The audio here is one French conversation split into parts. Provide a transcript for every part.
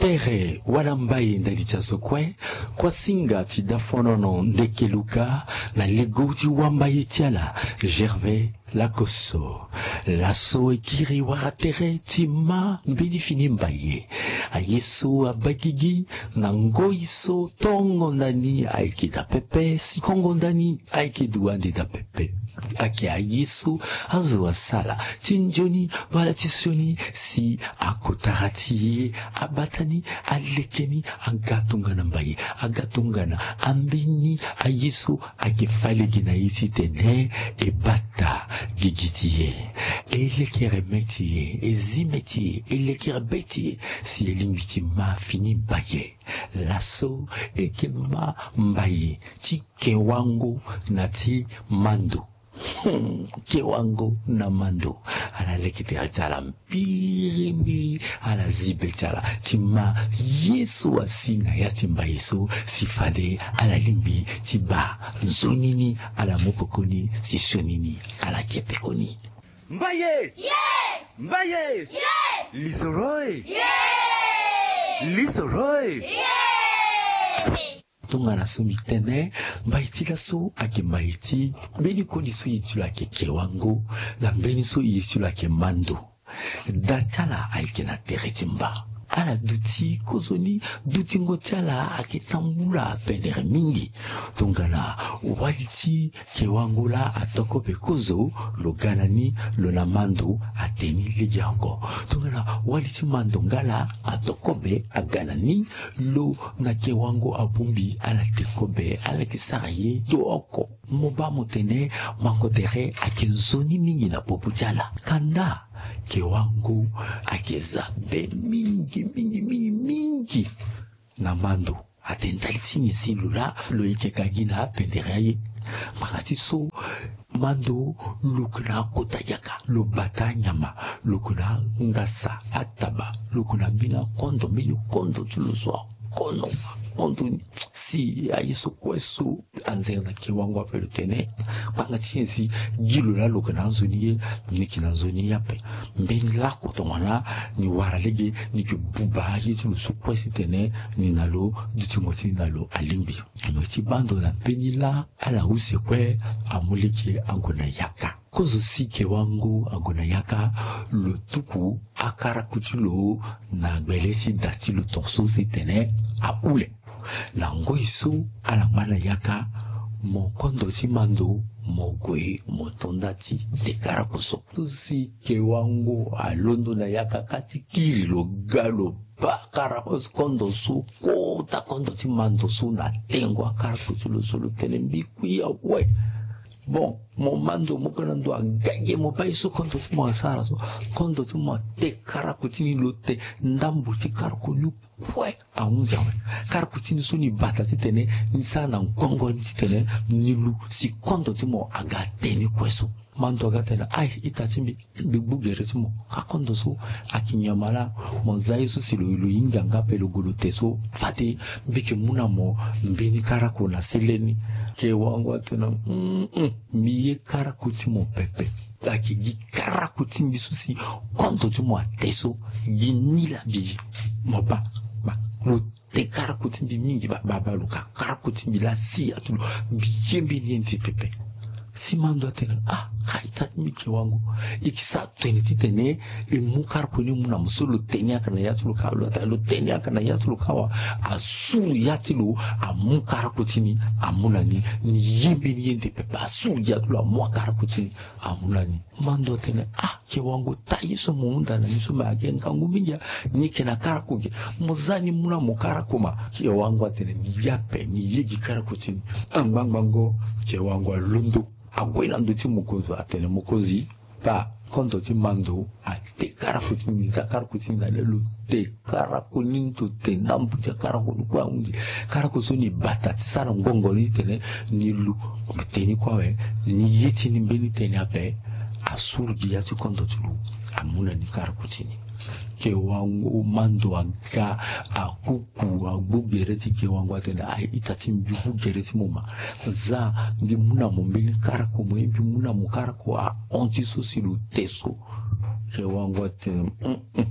tere walambaye ndalichazo kwa singa ti dafonono ndekeluka na lego ti wambaye tiala Gervais Lakoso laso ekiri waratere ti ma mbeni fini mbaye ayeso abagigi na ngoiso tongo ndani aikida pepe sikongo ndani aikiduande da pepe ake ayeso azo asala tinjoni wala tisioni si akotarati abatani alekeni agatungana mbaye agatungana ambini ayeso akefalegina isi tene ebata gigitiye elekere metiye ezimetiye elekere betiye si elimbiti ma fini mbaye laso ekema mbaye ti kewango na ti mando kewango na mando ala lekitera tala mpiri ala zibe tala tima yesu asinga ya timba yesu sifade ala limbi tiba zonini ala mokokoni sisonini ala kepekoni mbaye yeah mbaye yeah lisoroy yeah lisoroy yeah tungana so mitene mbaiti la so ake mbaiti beni kodi so yitu la ke kewango na beni so yitu la ke mando datala aike na teretimba ala duti kozoni duti ngotiala ake tambula pendere mingi tungana waliti kewango la atoko pekozo loganani lona mando ateni lejango tungana waliti mando ngala atokobe aganani lo na kewango abumbi ala tekobe ala kisaraye yooko moba motene mangotere ake zoni mingi na poputiala kanda kewango akeza be mingi na mando atentalitini silula lo ikekagina penderaye makati so mando lukuna kotayaka lo bata nyama lukuna ngasa ataba lukuna bina kondo tuluswa kono ondu si ayeso kwesu anzena kewango apelo tene pangati si gilo la lukuna nzoniye nikina nzoni yape mbeni lako tongana ni wara lege ni kububa yitu lusu kwesi tene ni nalo dutimoti nalo alimbi noti bando na peni la ala usekwe amulike angona yaka kozo sike wangu agona yaka lutuku akara kutilo na gbelesi datilo tonso sitene a ule na ngoiso ala mana yaka mokondo simando mogwe motondati dekara koso tusi kewango alondo na yaka kati kilo galo bakara kondo su kota kondo simando su na tengo akara kutulo solo telembi kuya we bon mon mando mokanando agaye mo paiso kondo mo asara so kondo mo dekara kutini lote ndambu tikara konyu kwe aunza we kara kutini so ni bata sitene ni sana nkongo ni sitene nilu si kondo mo agateni kweso mando agatena ai itatimbi bigugere mo kakondo so akinyamala mozai so silo inga ngape lo golote so fati bike muna mo mbini kara kona seleni ke wangu atena miye kara kuti mo pepe aki gi kara kuti mbisusi konto tu mo ateso gi nila biji mo ba lo te kara kuti mbi mingi baba luka kara kuti mbi la si atulu mbijembi niente pepe simando atena kaita mike wangu ikisa twenty tene imukar kuni muna musulu tenya kana yatulu kablo atalo tenya kana yatulu kawa asuru yatulu amukar kutini amunani ni yimbi niente pepe asuru yatulu amukar kutini amunani mando tene ke wangu tayiso muunda na nisuma agenga nguminja nike na karakuge muzani muna mukara kuma ke wangu atene ni yape ni yigi karakutini ambangbango ke wangu alundo agwena nduti mukozo atene mukozi pa kondo ti mando ate karakuti zakarakuti na lelo te karakuni to te nambu te karakuni kwa unji karakuso ni batati sara ngongo ni tene ni lu teni kwa we ni yeti ni mbeni teni ape asurgi ya ti kondo ti lu amuna ni karakuti ni ke wangu mando aga akuku agbugere ti ke wangu atene itati mbibu gere ti muma za mbi muna mbeni karako mo mbi muna mu karako a onti so silu teso ke wangu atene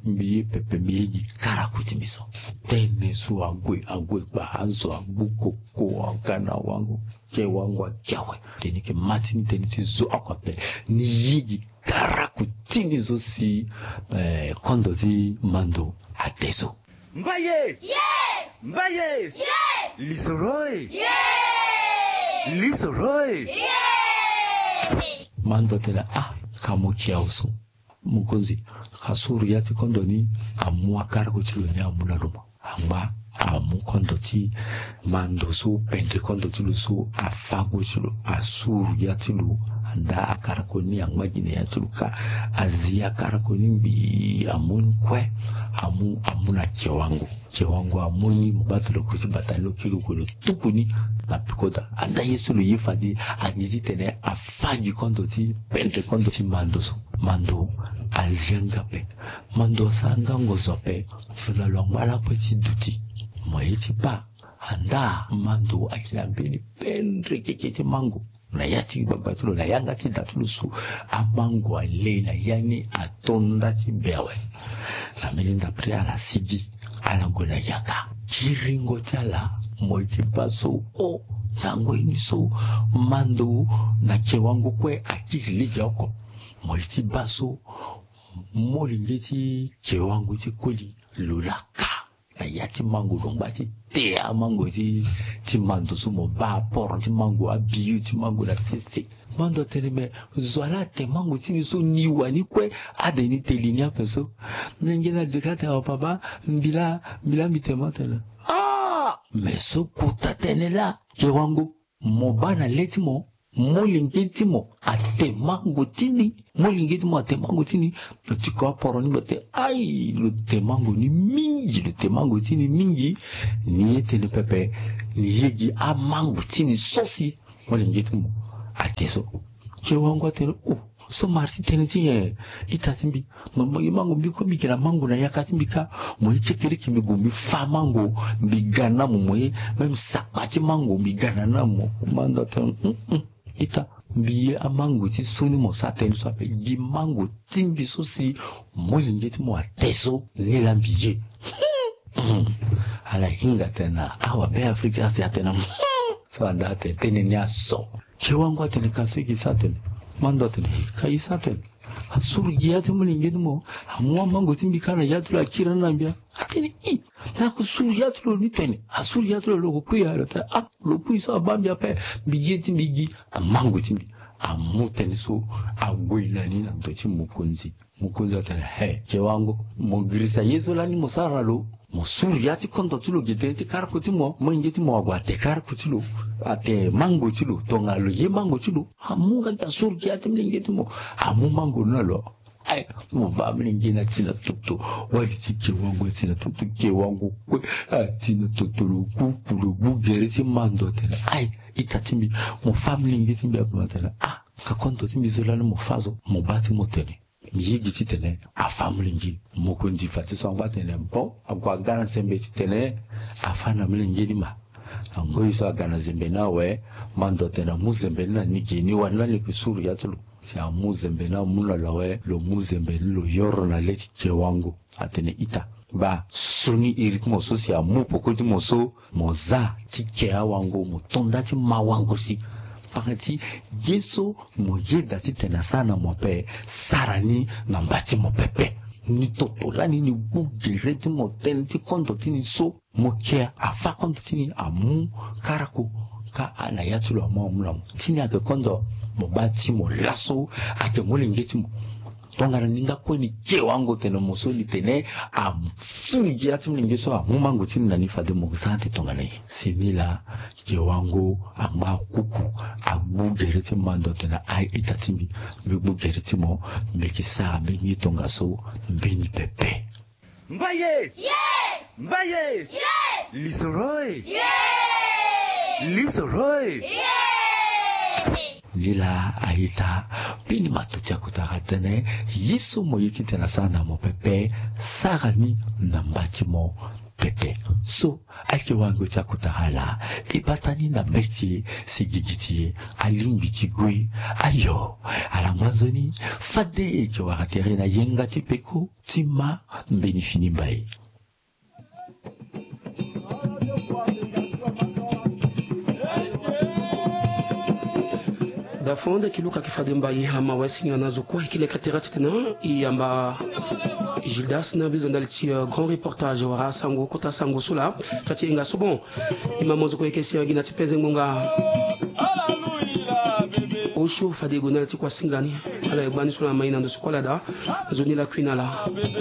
mbiye pepe mbiye kara kutimiso tene su agwe ba anzo abuko ko akana wangu ke wangu akyawe teni ke matini teni ti zo akwape ni yigi kara kutimiso si kondo zi mando ateso Mbaye! Yeah! Mbaye! Yeah! Lisoroi! Yeah! Lisoroi! Yeah! mando tena kamokia uso mukonzi kasuru yati kondo ni amua kara kutilo ni amuna luma amba amu kondo ti mando su pendre kondo tilo su afago tilo asuru yati lu anda akara koni angma gine yati lu ka azia kara koni bi amun kwe amuna chewangu amuni mubatalo kuti batalo kilo kolo tukuni na pikoda anda yesu lu yifadi agiji tene afagi kondo ti pendre kondo ti mando azianga pe mando sanga ngozo pe funa lwangwala peti duti moyeti pa anda mando akilambeni pendre keketi mango na yati babatulo na yanga ti datulusu amango alela yani atonda ti bewe na melinda pri ala sigi ala ngona yaka kiringo chala moyeti paso nango iniso mando na chewangu kwe akili jako moyeti baso molingeti chewangu ti koli lulaka na yati mango longba ti te a mango ti mando so mo ba poro ti mango abiyu ti mango na sisi mando teneme zwala te mango ti ni so niwa ni kwe ade ni telini apeso ngena dekata wa papa mbila mitema tena meso kuta tenela chewangu mo bana letimo molingeti mo atemango tini tiko poro ni bate ai lo temango ni mingi ni etene pepe ni yegi amango tini sosi molingeti mo ateso chewango atene so marti tene tinye itatimbi mango mbiko mikira mango na yakati mbika mo chekere kimigo mi fa mango mbigana mo même sakpati mango mbigana na mo mando ten ita biye amango ti soni mo sateni so ape gi mango timbi so si mo lingeti mo ateso lela biye ala hinga tena awa be Afrika si atena so anda tene ni aso chewango atene kasiki sateni mando tene kai sateni asuru giyati mo lingeti mo amwa mango timbi kana yatu la kira nambia atene na kusuru yatu lo nitene asuru yatu lo kuya ta lo kuisa bambia pe biye timbi amango timbi amutene so agwina ni na mtochi mukunzi atene chewango mo grisa yeso lani mo saralo mo suru yati kondo tulo gidenti karakuti mo ngeti mo agwate karakuti lo ate mango tilo tonga lo ye mango tilo amunga ta suru yati mlingeti mo amu mango nalo mo ba mlingina tina tutu wali tike wangu tina tutu ke wangu kwe tina tutu lo kupulo bugereti mando tena itatimbi mo family ngeti mbi abatana ka kondo timbi zolana mo fazo mo bati mo tene miyigi ti tene a family ngini mo kondi fati so ngba tene bon agwa gana sembe ti tene afana mlingini ma ngoyi so gana zembe na we mando tene mu zembe na nigini wana le kusuru yatulu si amu zembe na mula lawe lo mu zembe lo yoro na leti chewangu atene ita ba soni iritmo so si amu pokoti mo so moza ti kea wangu mo tonda ti mawangu si pakati yeso mo yeda ti tena sana mo pe sarani na mbati mo pepe ni totolani ni bugere ti mo ten ti kondo ti ni so mo kea afa kondo ti ni amu karako ka ana yatulo mo mula ti ni ake kondo mo bati mo laso ake mo lingeti mo tongana ninga kweni ke wango tena mo so ni tene fungi ati mlingeso amu mango ti na ni fade mo sante tongana simila ke wango amba kuku agugere ti mando tena itatimbi bugere ti mo mekisa mengi tonga so mbeni pepe Mbaye! Yeah! Mbaye! Yeah! Lisoroi! Yeah! Lisoroi! Yeah! lila aita pini matutia kutakatene yesu mo yiti tena sana mo pepe sarani na mbati mo pepe so ake wango cha kutahala ibatani na métier sigigiti alimbi chigui ayo ala mwanzoni fade ke wakatere na yenga tipeko tima mbeni mbaye da fonda kiluka kifade mbaye ama wasinga nazo kwa kile katerati tena iyamba Gildas na besoin d'aller grand reportage wa sango kota sango sula tati nga so bon imamozo ko ekesi ngina tipeze ngunga osho fade gonal ti kwa singani ala yobani sula maina ndo sokola da zoni la kwinala